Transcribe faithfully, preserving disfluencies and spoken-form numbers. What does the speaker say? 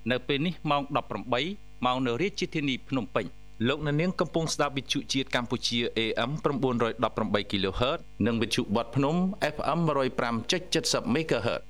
នៅពេលនេះម៉ោងដប់ប្រាំបីម៉ោងនៅរាជធានីភ្នំពេញលោកអ្នកនាងកំពុងស្ដាប់វិទ្យុជាតិកម្ពុជា เอ เอ็ม nine eighty-eight គីឡូហឺត និងវិទ្យុបត់ភ្នំ เอฟ เอ็ม one oh five point seven មេហ្គាហឺត